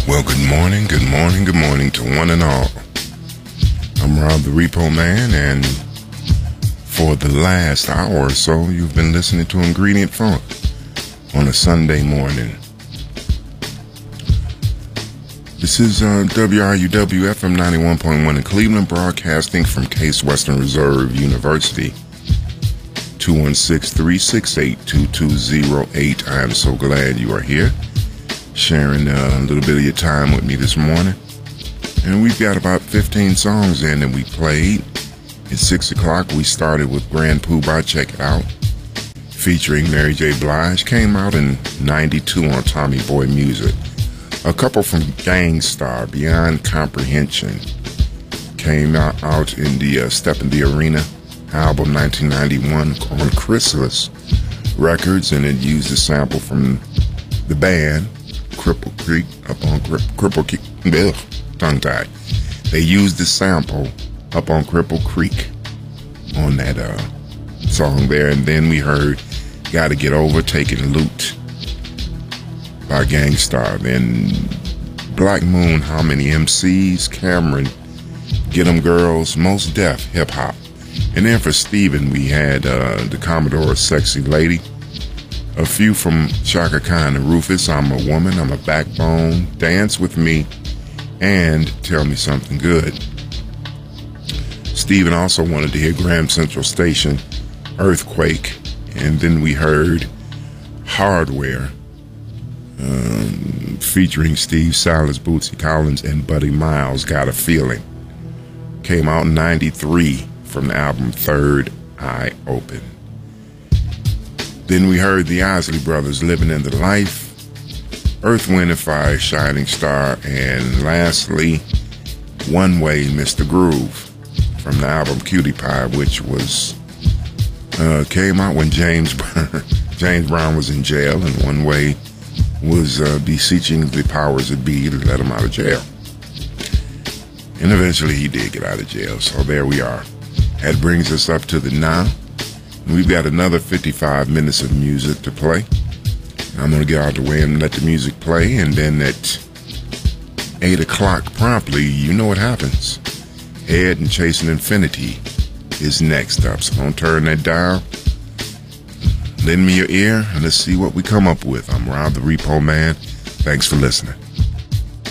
Well, good morning to one and all. I'm Rob the Repo Man, and for the last hour or so, you've been listening to Ingredient Funk on a Sunday morning. This is WRUW FM 91.1 in Cleveland, broadcasting from Case Western Reserve University. 216-368-2208. I am so glad you are here, sharing a little bit of your time with me this morning. And we've got about 15 songs in that we played. At 6 o'clock, we started with Grand Poobah, Check It Out, featuring Mary J. Blige. Came out in 92 on Tommy Boy Music. A couple from Gang Starr, Beyond Comprehension, came out in the Step in the Arena album 1991 on Chrysalis Records, and it used a sample from the band Cripple Creek up on Cripple Creek. Tongue-tied. They used the sample up on Cripple Creek on that song there, and then we heard Gotta Get Over, Taking Loot by Gang Starr. Then Black Moon, How Many MCs, Cameron, Get 'Em Girls, Most Def, Hip Hop. And then for Steven, we had the Commodore, Sexy Lady. A few from Chaka Khan and Rufus, I'm a Woman, I'm a Backbone, Dance With Me, and Tell Me Something Good. Steven also wanted to hear Graham Central Station, Earthquake, and then we heard Hardware, featuring Steve Silas, Bootsy Collins, and Buddy Miles, Got a Feeling. Came out in 93 from the album Third Eye Open. Then we heard the Isley Brothers, Living in the Life, Earth, Wind and Fire, Shining Star, and lastly, One Way, Mr. Groove, from the album Cutie Pie, which was came out when James Brown was in jail, and One Way was beseeching the powers that be to let him out of jail. And eventually he did get out of jail, so there we are. That brings us up to the now. We've got another 55 minutes of music to play. I'm going to get out of the way and let the music play, and then at 8 o'clock promptly, you know what happens. Ed and Chasing Infinity is next up, so don't turn that dial. Lend me your ear, and let's see what we come up with. I'm Rob the Repo Man. Thanks for listening.